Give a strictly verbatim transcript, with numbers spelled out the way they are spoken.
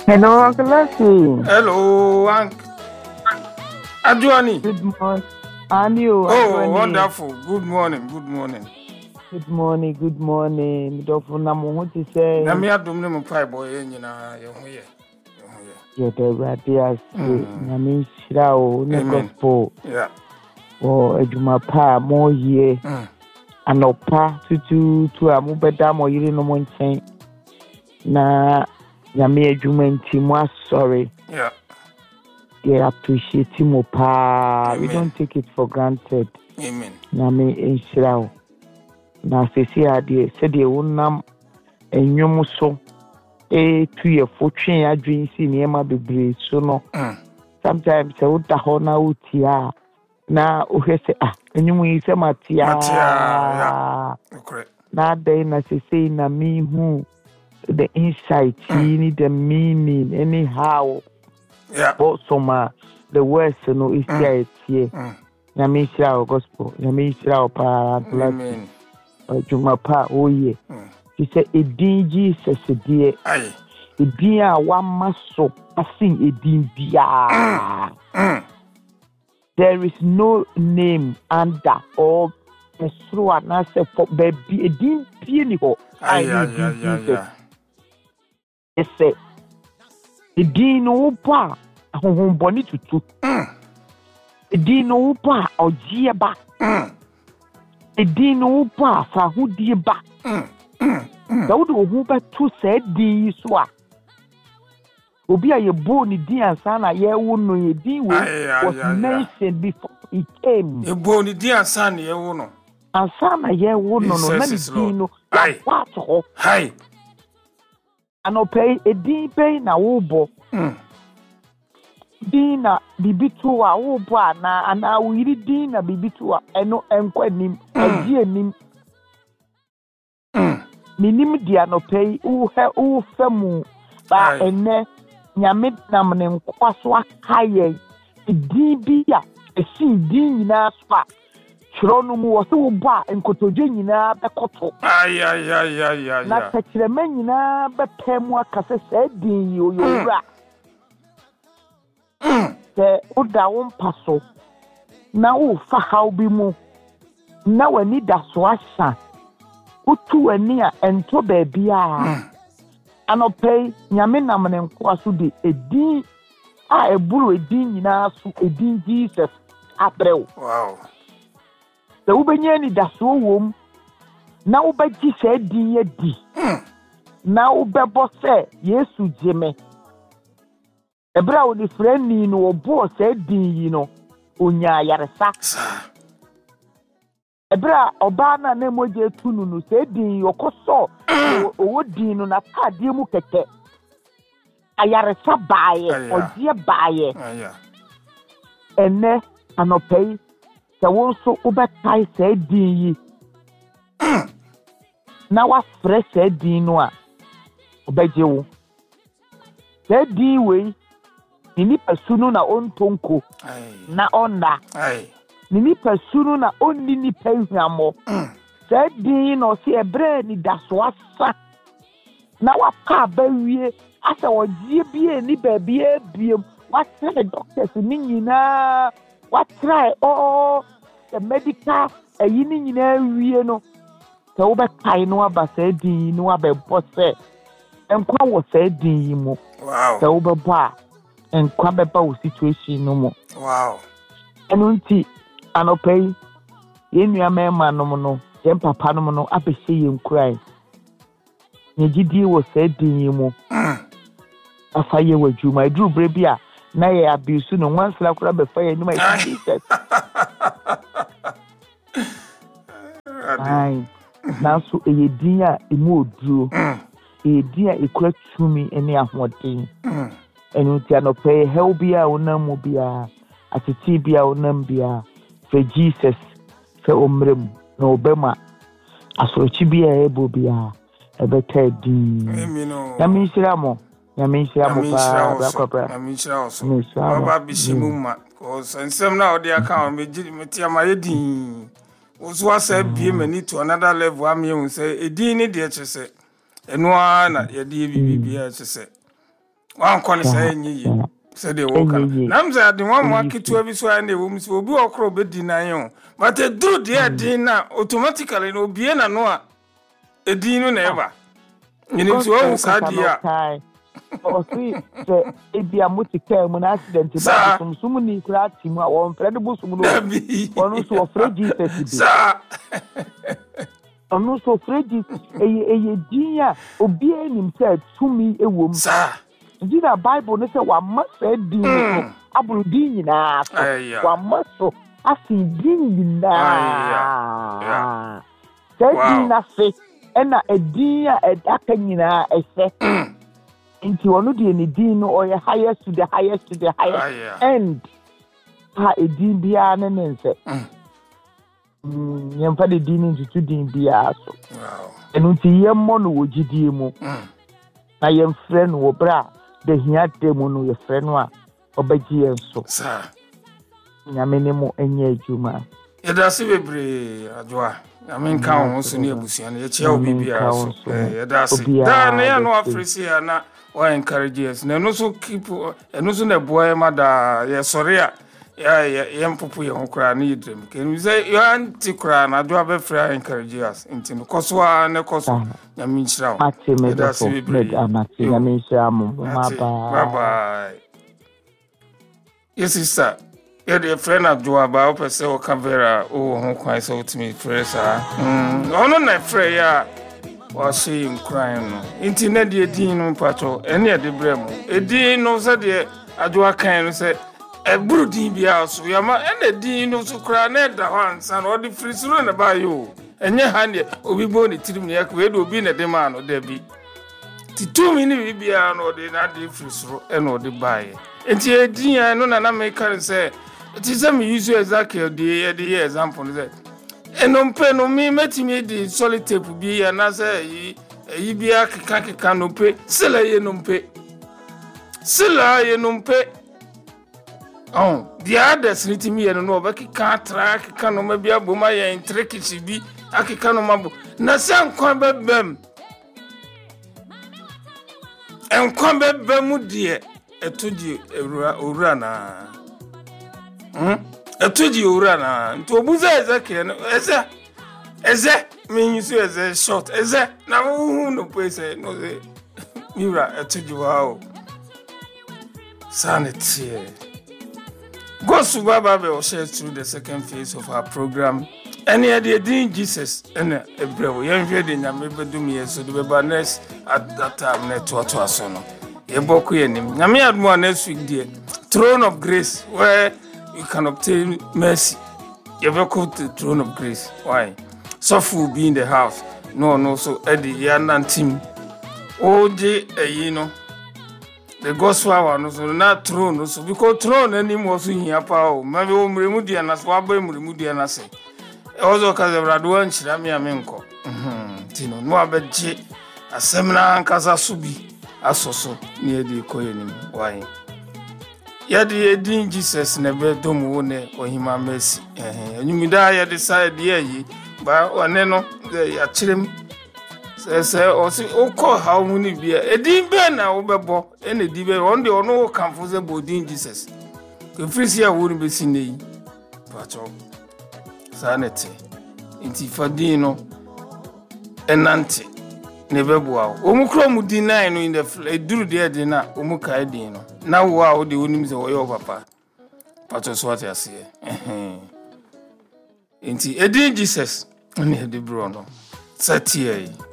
Hello, Uncle Leslie. Hello, Uncle Adwani. Good morning. And you, Oh, Adwani. wonderful. Good morning. Good morning. Good morning. Good morning. Dofo na mo what you say? Na me adom ne mo pai boy nyina ye ho ye. Ye the radias. Na me shira o ne gospel. Yeah. Oh, eduma pa mo ye. Anopa tutu tu a mo beda mo yiri no mo nchen. Na ya me eduma nti mo asori. Yeah. They appreciate him pa. We don't take it for granted. Amen. Na me enshira o. Na sesi ade se de wonam enwom so e tuye fotwe adwen si niema bebre so no sometimes se uta ho na utia na ohese ah enwom yi se matia matia correct na dey na sesi na me hu the insight ni the meaning anyhow yeah but some the words no is here here na me shira gospel na me shira pa amen. Juma pa oye. He said edin Jesus die. Aye. Edin a wa maso passing edin bia. There is no name under or esro anase for baby edin pie ni ho. Aye aye aye. Ese edin no pa honhom boni tutu. Edin no pa ogie ba. Edin no pa fa hudie ba. Da wodo hu ba to say di so a. Obi a ye bo ni din ansa na ye wo no ye din we was mentioned before he came. Ye bo ni din ansa na ye wo no. Ansa na ye wo no no na ni din no. Ya kwat ho. Hai. Anope edin pe na wo bo. Din na bibitu a wo bo ana ana wo yiri din na bibitu a eno enkwanim agi anim minim dia no pay wo he wo famu ba ene nyame nam ne nkwaso akaye din bia esi din nyina fa chiro no mu wo se wo bo a enkotoje nyina bekoto ay ay ay ay ay na tekire man nyina bepemu akase se din yi oyowura se oda won paso na wo fa haw bi mu na wani da so asa utu wani a ento baabi a anopei nyame nam ne nkoa so de edin a eburu edin nyina so edin Jesus abreu wow se wo benya ni da so wom na wo bagi se edin ye di na wo bebo se Yesu jeme ebra wo ni freni no obo se edin yi no onya yaresa ebra oba na na moje tunu no se din yokoso owo din no na tade mu keke ayaresa baaye odie baaye aya ene anopei se won so obetai se din yi na wa fresh se din no a obeje wo se din we ni pasunu na ontonko na onda ai ni pasunu na onni ni pehwamo se din no se ebre ni daso asa na wa ka ba wie asa ogie bie ni ba bie biem wa try doctors ni nyina wa try oh the medical ayi ni nyina wie no se wo be kai no aba se din no aba bo se enkwa wo se din mu wow se wo be bo a enkwa be ba wo situation no mu wow enu nti anopei yenua mema no no yen papa no no abehye yenkrai nye gidi wo se din mu afa ye wadwuma eduru bre bia na ye abuse no wansla kura be fa ye numa Jesus ai na so eye din a emu oduro eye din a ekura tumi ene ahoden enu ti anopei hel bia wonamu bia atiti bia wonam bia for Jesus for omrem no obema asorochi bia ebo bia ebeta din amino na minshira mo na minshira mo pa brakopra na minshira oso baba bishimu ma ko sensem na odi aka me metia ma yedin oso asa bie mani to another level am yun say edin ni de chese eno na yede bibia chese wan kon say nyi say de wo kan nam say ade wan mo aketu abi so an de wo msi obi okro be di nan yo but e duru de din na automatically no obi na no a edin no na eba nyini so wo sa dia o si se ebi amuti kai mu na accident ba sum sum ni kra timu a won frede bu sum no wonu so ofre Jesus bi sa onu so ofre Jesus eye eye din a obi enim se tumi ewom sa di na Bible ne se wa masa din no aburu din nyina wa maso asi din nyina se din na fe ena edin a edaka nyina ese Inti wonu di ni din no or highest to the highest to the highest ah, yeah. end ha edin bia ne nense mm yemfa de din ni to din bia so wow enu ti yemmo no wogidie mu na yemfre no wo bra de hia de mu no yefre no a obagi enso sa nyame ne mu enye adwuma yeda se bebre adwoa nyame nka wo so ne abusua ne ye chia obi bia so yeda se da na ya no afrisi ya na why encourage us na no so keep no so na boy mada ye sorry ya ye mpopo ye hokra na yidrem can say you anti kra na do abefra encourage us intino koso na koso nyame nchira wo that's it amati nyame nchira mo bye bye yes sister ye the friend adwo aba opese o camera o ho kwan so utimi fresa mm ono na frɛ ya was saying crying no internet de din no pato ene e de brem edin no se de adwa kan no se e buru din bia so ya ma ene din no so kra na da ho ansa no de free suru na ba yo enye ha ne obi bo ne tirim ne yak we de obi na de ma no da bi ti two mini bia no de na de free suru e no de ba ye enti edin ya no na na me kan se ti se me use exactly de de example se enompe no mi metimi di solitape bi ya na se yi yi bi akeka keka no pe sela ye nompe sela ye nompe oh the others litimi ye no ba keka tra keka no ma bi aboma ye intrekichi bi akeka no mabo na se ankon bebem enkon bebem die etudi ewura owura na hm etoji owura na nto obuza ezeke no eze eze mean so eze short eze na hu no pese no ze miura etoji wow sanity go su baba be o share through the second phase of our program any idea din Jesus and ebrewo yenhwe de nyame bedum yeso de beba next at that time net to to aso no ye boku yenim nyame admo next week there throne of grace where you can obtain mercy. You ever go to the throne of grace? Why? Suffer will be in the house. No, no, so Eddie, Yan team. Oh, J, you know, the gospel one, so not throne, so because throne anymore, so here, power. Maybe we remove the anas, what we remove the anas. Also, because the Raduan Shirami Amenko. Hm, Tino, no, but J, a seminar and Casa Subi, as so near the Koyanim. Why? Yadi edin Jesus nebe domu ne ohima mercy eh enyumida ya decide ye yi ba one no ya chirem se se o si okọ ha hu ni bia edin be na wo bebo ene di be on de ono kanfo se bodin Jesus ke frisi ya wo ni be sinei pacho sanete inti fadin no enante ne bebo a o mu kro mu din nine no in the eduru de de na o mu kai din no na wo a wo de wonim se wo yo papa pacho so what ase eh inti edin Jesus ne de bro no satie